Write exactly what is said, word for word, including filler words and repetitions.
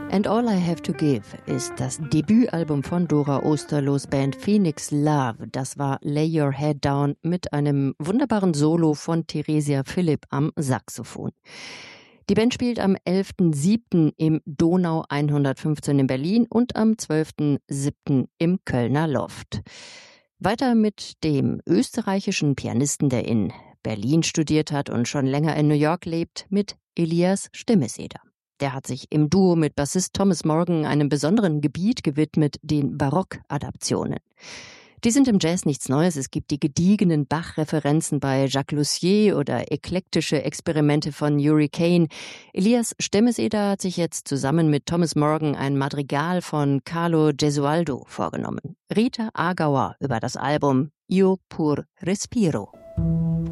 And All I Have to Give ist das Debütalbum von Dora Osterlohs Band Phoenix Love. Das war Lay Your Head Down mit einem wunderbaren Solo von Theresia Philipp am Saxophon. Die Band spielt am elften siebten im Donau hundertfünfzehn in Berlin und am zwölften siebten im Kölner Loft. Weiter mit dem österreichischen Pianisten, der in Berlin studiert hat und schon länger in New York lebt, mit Elias Stemeseder. Der hat sich im Duo mit Bassist Thomas Morgan einem besonderen Gebiet gewidmet, den Barock-Adaptionen. Die sind im Jazz nichts Neues. Es gibt die gediegenen Bach-Referenzen bei Jacques Lussier oder eklektische Experimente von Yuri Kane. Elias Stemeseder hat sich jetzt zusammen mit Thomas Morgan ein Madrigal von Carlo Gesualdo vorgenommen. Rita Agauer über das Album Io pur respiro.